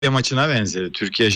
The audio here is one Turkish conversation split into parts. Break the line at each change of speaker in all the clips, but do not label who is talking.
maçına benzedi.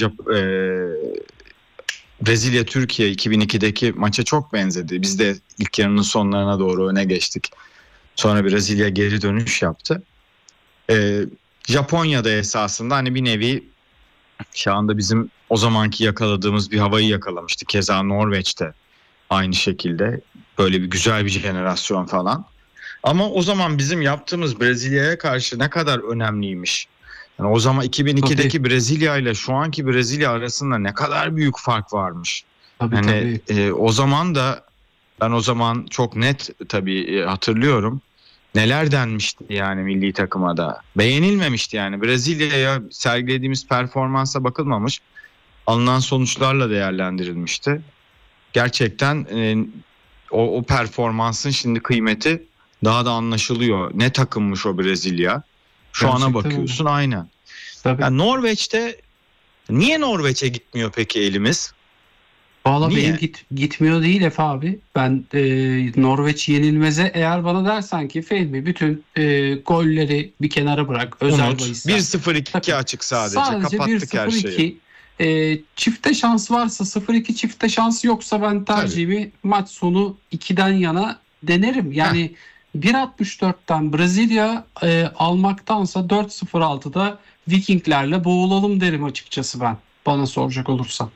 Brezilya-Türkiye 2002'deki maça çok benzedi. Biz de ilk yarının sonlarına doğru öne geçtik. Sonra Brezilya geri dönüş yaptı. Japonya'da esasında hani bir nevi şu anda bizim o zamanki yakaladığımız bir havayı yakalamıştı. Keza Norveç'te aynı şekilde böyle bir güzel bir jenerasyon falan. Ama o zaman bizim yaptığımız Brezilya'ya karşı ne kadar önemliymiş. Yani o zaman 2002'deki Brezilya ile şu anki Brezilya arasında ne kadar büyük fark varmış.
Tabii.
O zaman da ben o zaman çok net tabii hatırlıyorum. Neler denmişti yani milli takıma da. Beğenilmemişti yani. Brezilya'ya sergilediğimiz performansa bakılmamış. Alınan sonuçlarla değerlendirilmişti. Gerçekten o performansın şimdi kıymeti daha da anlaşılıyor. Ne takımmış o Brezilya. Şu
Gerçekten
ana bakıyorsun öyle. Aynen. Yani Norveç'te niye Norveç'e gitmiyor peki elimiz?
Valla benim gitmiyor değil Efe abi. Ben Norveç yenilmeze, eğer bana dersen ki Fehmi bütün golleri bir kenara bırak. Özel bahisler.
1-0-2 açık sadece kapattık her şeyi.
Çifte şans varsa 0-2, çifte şans yoksa ben tercihimi maç sonu 2'den yana denerim. Yani 1.64'ten Brezilya almaktansa 4.06'da Vikinglerle boğulalım derim açıkçası ben. Bana soracak olursan.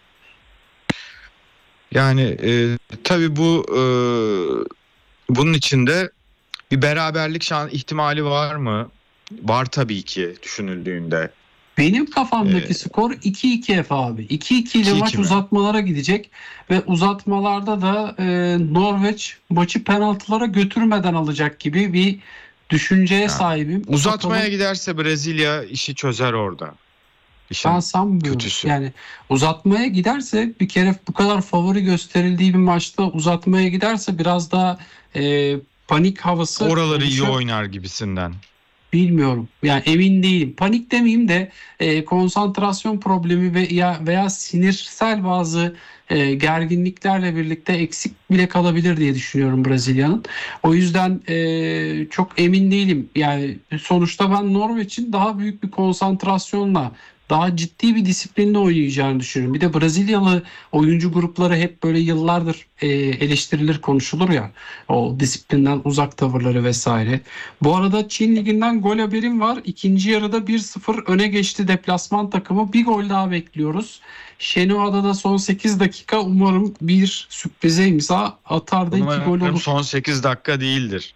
Yani tabii bunun içinde bir beraberlik ihtimali var mı? Var tabii ki düşünüldüğünde.
Benim kafamdaki skor 2-2 Efe abi. 2-2 ile maç uzatmalara gidecek ve uzatmalarda da Norveç maçı penaltılara götürmeden alacak gibi bir düşünceye sahibim.
Uzatmaya giderse Brezilya işi çözer orada.
Ben sanmıyorum. Kötüsü. Yani uzatmaya giderse, bir kere bu kadar favori gösterildiği bir maçta uzatmaya giderse biraz daha panik havası.
Oraları iyi oynar gibisinden.
Bilmiyorum. Yani emin değilim. Panik demeyeyim de konsantrasyon problemi veya sinirsel bazı gerginliklerle birlikte eksik bile kalabilir diye düşünüyorum Brezilya'nın. O yüzden çok emin değilim. Yani sonuçta ben Norveç'in daha büyük bir konsantrasyonla, daha ciddi bir disiplinle oynayacağını düşünüyorum. Bir de Brezilyalı oyuncu grupları hep böyle yıllardır eleştirilir, konuşulur ya. O disiplinden uzak tavırları vesaire. Bu arada Çin Ligi'nden gol haberim var. İkinci yarıda 1-0 öne geçti deplasman takımı. Bir gol daha bekliyoruz. Şenua'da da son 8 dakika umarım bir sürprize imza atar da 2 gol olur.
Son 8 dakika değildir.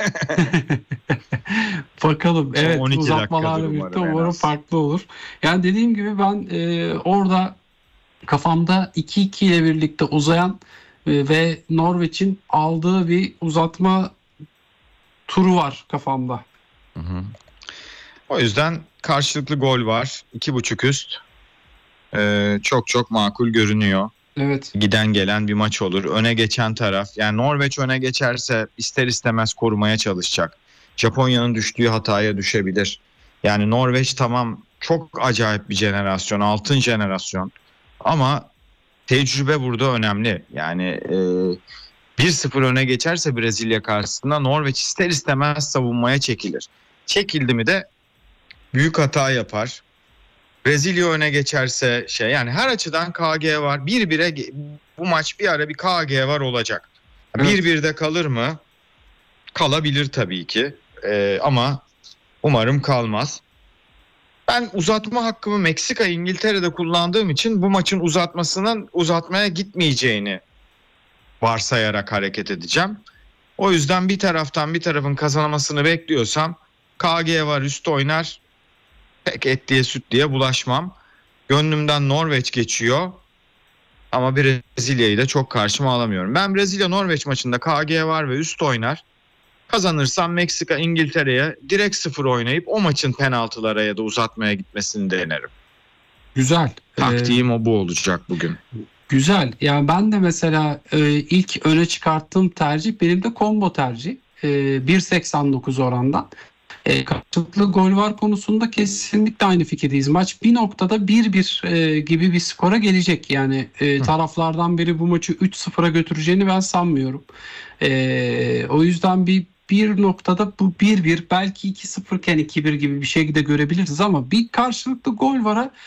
Bakalım. Evet, uzatmalarla birlikte umarım farklı olur. Yani dediğim gibi ben orada kafamda 2-2 ile birlikte uzayan ve Norveç'in aldığı bir uzatma turu var kafamda.
O yüzden karşılıklı gol var. 2.5 üst. Çok makul görünüyor.
Evet.
Giden gelen bir maç olur. Öne geçen taraf, yani Norveç öne geçerse ister istemez korumaya çalışacak. Japonya'nın düştüğü hataya düşebilir. Yani Norveç tamam çok acayip bir jenerasyon, altın jenerasyon. Ama tecrübe burada önemli. Yani 1-0 öne geçerse Brezilya karşısında Norveç ister istemez savunmaya çekilir. Çekildi mi de büyük hata yapar. Brezilya öne geçerse yani her açıdan KG var. 1-1'e bu maç bir ara bir KG var olacak. Evet. 1-1'de kalır mı? Kalabilir tabii ki. Ama umarım kalmaz. Ben uzatma hakkımı Meksika İngiltere'de kullandığım için bu maçın uzatmaya gitmeyeceğini varsayarak hareket edeceğim. O yüzden bir tarafın kazanmasını bekliyorsam KG var üst oynar. Pek etliye sütliye bulaşmam. Gönlümden Norveç geçiyor. Ama Brezilya'yı da çok karşıma alamıyorum. Ben Brezilya-Norveç maçında KG var ve üst oynar. Kazanırsam Meksika İngiltere'ye direkt 0 oynayıp o maçın penaltılara ya da uzatmaya gitmesini denerim.
Güzel.
Taktiğim bu olacak bugün.
Güzel. Yani ben de mesela ilk öne çıkarttığım tercih benim de combo tercih. 1.89 orandan. Karşılıklı gol var konusunda kesinlikle aynı fikirdeyiz. Maç bir noktada 1-1 gibi bir skora gelecek. Yani taraflardan biri bu maçı 3-0'a götüreceğini ben sanmıyorum. O yüzden bir bir noktada bu 1-1 belki 2-0 iken 2-1 gibi bir şey de görebiliriz ama bir karşılıklı gol var.